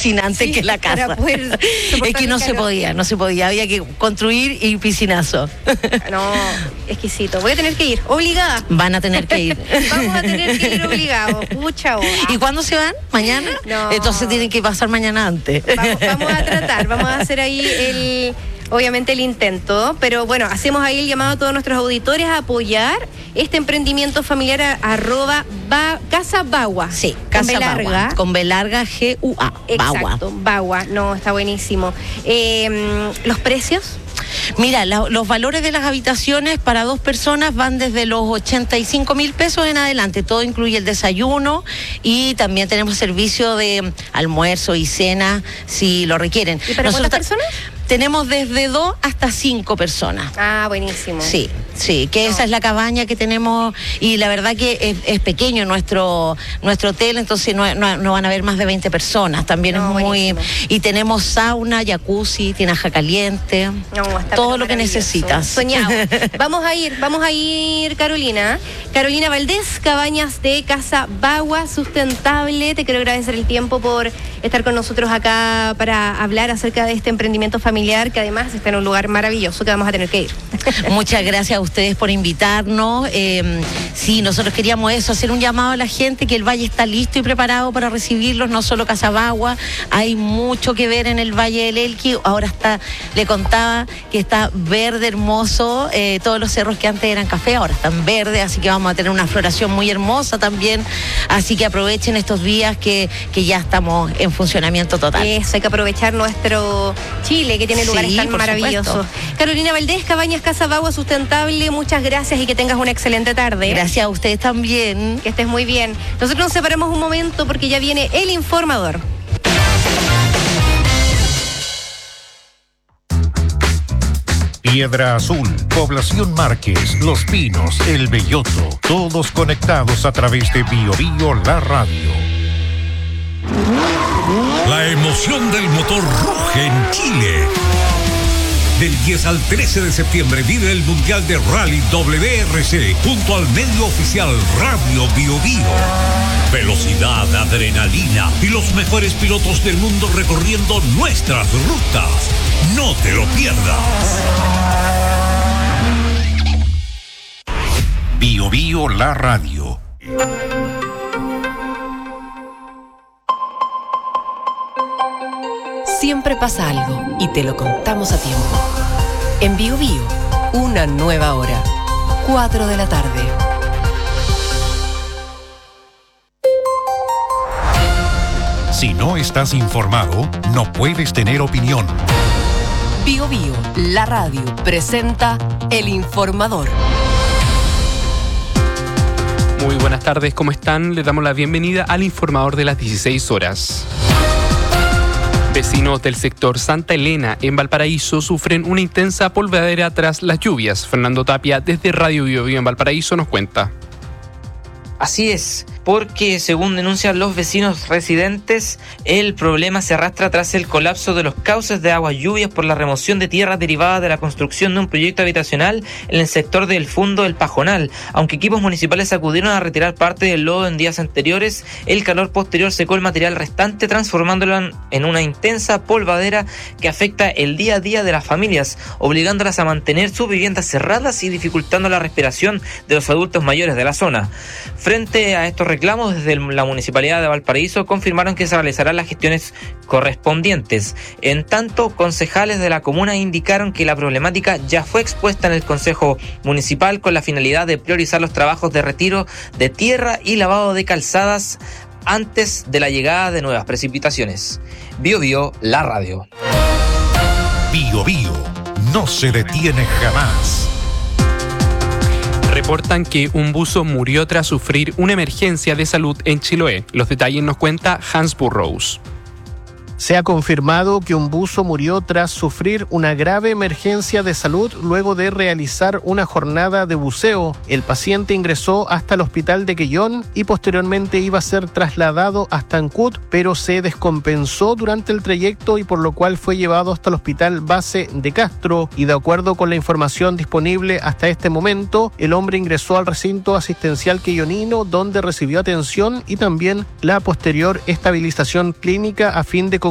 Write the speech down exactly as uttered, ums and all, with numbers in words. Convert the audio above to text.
piscina antes Sí, que la casa. para poder Es que no se podía, no se podía, había que construir y piscinazo. No, exquisito. Voy a tener que ir, obligada. Van a tener que ir. Vamos a tener que ir obligados. Pucha, oh, ah. ¿Y cuándo se van? ¿Mañana? No. Entonces tienen que pasar mañana antes. Vamos, vamos a tratar, vamos a hacer ahí el, obviamente el intento, pero bueno, hacemos ahí el llamado a todos nuestros auditores a apoyar este emprendimiento familiar a, arroba ba, Casa Bagua. Sí, con Casa B larga. Bagua. Con B larga, G U A. Exacto, Bagua. No, está buenísimo. Eh, ¿Los precios? Mira, la, los valores de las habitaciones para dos personas van desde los ochenta y cinco mil pesos en adelante. Todo incluye el desayuno y también tenemos servicio de almuerzo y cena si lo requieren. ¿Y para Nosotros cuántas personas? Tenemos desde dos hasta cinco personas. Ah, buenísimo. Sí, sí, que no. Esa es la cabaña que tenemos y la verdad que es, es pequeño nuestro nuestro hotel, entonces no, no, no van a haber más de veinte personas. También no, es muy... Buenísimo. Y tenemos sauna, jacuzzi, tinaja caliente, no, todo lo que necesitas. Soñado. Vamos a ir, vamos a ir, Carolina. Carolina Valdés, Cabañas de Casa Bagua, sustentable. Te quiero agradecer el tiempo por estar con nosotros acá para hablar acerca de este emprendimiento familiar que además está en un lugar maravilloso que vamos a tener que ir. Muchas gracias a ustedes por invitarnos. Eh, sí, nosotros queríamos eso, hacer un llamado a la gente que el valle está listo y preparado para recibirlos, no solo Casa Bagua, hay mucho que ver en el Valle del Elqui. Ahora está, le contaba que está verde, hermoso, eh, todos los cerros que antes eran café ahora están verdes, así que vamos a tener una floración muy hermosa también, así que aprovechen estos días que, que ya estamos en funcionamiento total. Eso, hay que aprovechar nuestro Chile que tiene lugares sí, tan maravillosos. Supuesto. Carolina Valdés, Cabañas Casa Bagua Sustentable, muchas gracias y que tengas una excelente tarde. Gracias a ustedes también. Que estés muy bien. Nosotros nos separamos un momento porque ya viene El Informador. Piedra Azul, Población Márquez, Los Pinos, El Belloto, todos conectados a través de Bio Bio, la radio. La emoción del motor ruge en Chile. Del diez al trece de septiembre vive el Mundial de Rally W R C junto al medio oficial Radio Bio Bio. Velocidad, adrenalina y los mejores pilotos del mundo recorriendo nuestras rutas. No te lo pierdas. Bio Bio, la radio. Siempre pasa algo y te lo contamos a tiempo. En Bio Bio, una nueva hora. cuatro de la tarde. Si no estás informado, no puedes tener opinión. Bio Bio, la radio, presenta El Informador. Muy buenas tardes, ¿cómo están? Les damos la bienvenida al Informador de las dieciséis horas. Vecinos del sector Santa Elena, en Valparaíso, sufren una intensa polvadera tras las lluvias. Fernando Tapia, desde Radio Bio Bio en Valparaíso, nos cuenta. Así es, porque según denuncian los vecinos residentes, el problema se arrastra tras el colapso de los cauces de aguas lluvias por la remoción de tierras derivadas de la construcción de un proyecto habitacional en el sector del Fundo del Pajonal. Aunque equipos municipales acudieron a retirar parte del lodo en días anteriores, el calor posterior secó el material restante, transformándolo en una intensa polvadera que afecta el día a día de las familias, obligándolas a mantener sus viviendas cerradas y dificultando la respiración de los adultos mayores de la zona. Frente a estos reclamos, desde la Municipalidad de Valparaíso confirmaron que se realizarán las gestiones correspondientes. En tanto, concejales de la comuna indicaron que la problemática ya fue expuesta en el Consejo Municipal con la finalidad de priorizar los trabajos de retiro de tierra y lavado de calzadas antes de la llegada de nuevas precipitaciones. Bio Bio, la radio. Bio Bio, no se detiene jamás. Reportan que un buzo murió tras sufrir una emergencia de salud en Chiloé. Los detalles nos cuenta Hans Burrows. Se ha confirmado que un buzo murió tras sufrir una grave emergencia de salud luego de realizar una jornada de buceo. El paciente ingresó hasta el hospital de Quellón y posteriormente iba a ser trasladado hasta Ancud, pero se descompensó durante el trayecto y por lo cual fue llevado hasta el hospital base de Castro. Y de acuerdo con la información disponible hasta este momento, el hombre ingresó al recinto asistencial quellonino donde recibió atención y también la posterior estabilización clínica a fin de